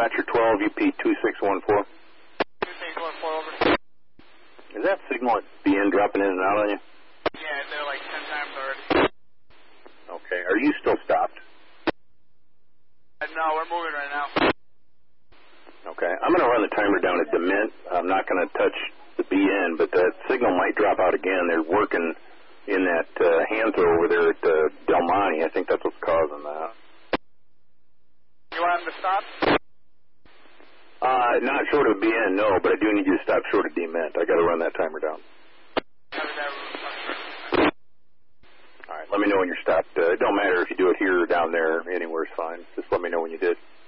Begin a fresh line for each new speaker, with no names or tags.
Dispatcher 12, UP 2614.
2614, over.
Is that signal at BN dropping in and out on you?
Yeah, it's there like 10 times already.
Okay. Are you still stopped?
No, we're moving right now.
Okay. I'm going to run the timer down at Dement. I'm not going to touch the BN, but that signal might drop out again. They're working in that hand throw over there at Del Monte. I think that's what's causing that.
You want him to stop?
Not short of BN, no, but I do need you to stop short of Dement. I got to run that timer down. All right, let me know when you're stopped. It don't matter if you do it here or down there. Anywhere's fine. Just let me know when you did.